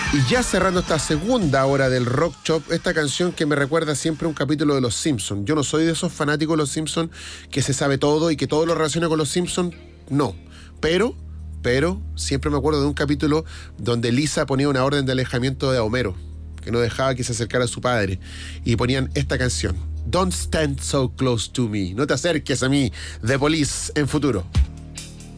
Y ya cerrando esta segunda hora del Rock Shop, esta canción que me recuerda siempre a un capítulo de Los Simpsons. Yo no soy de esos fanáticos de Los Simpsons que se sabe todo y que todo lo relaciona con Los Simpsons, no. Pero siempre me acuerdo de un capítulo donde Lisa ponía una orden de alejamiento de Homero, que no dejaba que se acercara a su padre, y ponían esta canción, Don't Stand So Close to Me, no te acerques a mí, The Police, en Futuro.